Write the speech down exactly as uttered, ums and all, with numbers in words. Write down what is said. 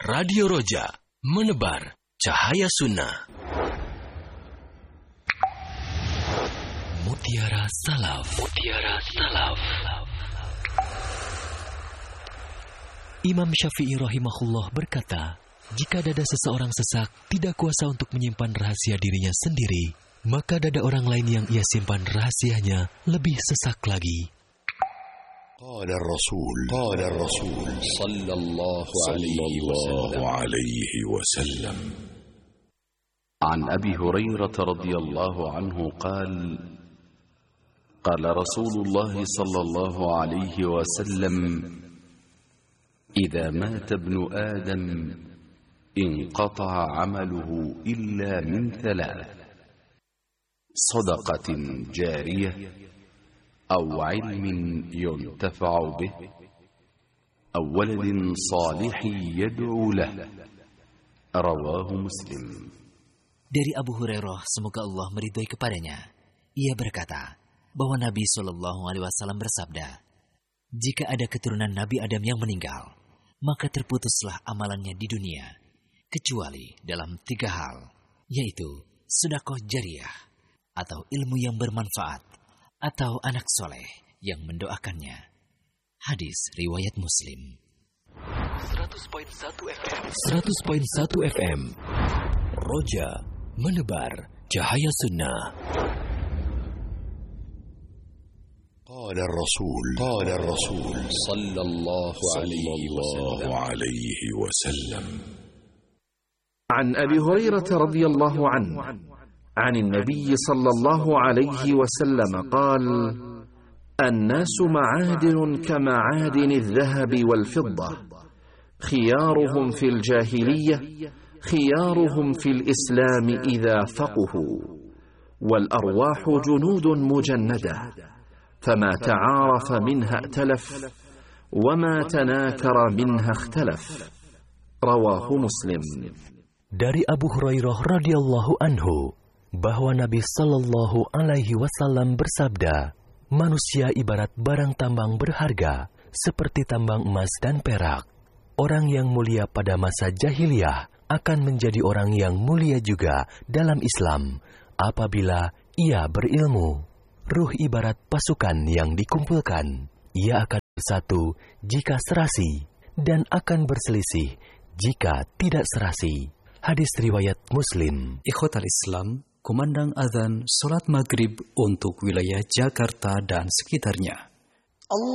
Radio Roja, menebar cahaya sunnah. Mutiara Salaf. Mutiara Salaf. Imam Syafi'i rahimahullah berkata, jika dada seseorang sesak, tidak kuasa untuk menyimpan rahasia dirinya sendiri, maka dada orang lain yang ia simpan rahasianya lebih sesak lagi. قال الرسول قال الرسول صلى الله عليه وسلم عن أبي هريرة رضي الله عنه قال قال رسول الله صلى الله عليه وسلم إذا مات ابن آدم انقطع عمله إلا من ثلاث صدقة جارية أو علم ينتفع به أو ولد صالح يدعو له رواه مسلم. Dari Abu Hurairah, semoga Allah meridhai kepadanya, ia berkata bahwa Nabi Shallallahu Alaihi Wasallam bersabda, jika ada keturunan Nabi Adam yang meninggal, maka terputuslah amalannya di dunia, kecuali dalam tiga hal, yaitu sedekah jariyah atau ilmu yang bermanfaat, atau anak soleh yang mendoakannya. Hadis riwayat Muslim. seratus koma satu F M. seratus koma satu F M. Roja, menebar cahaya sunnah. قال الرسول قال الرسول صلى الله عليه وسلم عن أبي هريرة رضي الله عنه عن النبي صلى الله عليه وسلم قال الناس معادن كمعادن الذهب والفضة خيارهم في الجاهلية خيارهم في الإسلام إذا فقهوا والأرواح جنود مجندة فما تعارف منها ائتلف وما تناكر منها اختلف رواه مسلم. Dari Abu Hurairah radhiyallahu anhu bahwa Nabi Shallallahu Alaihi Wasallam bersabda, manusia ibarat barang tambang berharga seperti tambang emas dan perak. Orang yang mulia pada masa jahiliyah akan menjadi orang yang mulia juga dalam Islam apabila ia berilmu. Ruh ibarat pasukan yang dikumpulkan. Ia akan bersatu jika serasi dan akan berselisih jika tidak serasi. Hadis riwayat Muslim. Ikhwatal Islam, kumandang azan salat maghrib untuk wilayah Jakarta dan sekitarnya.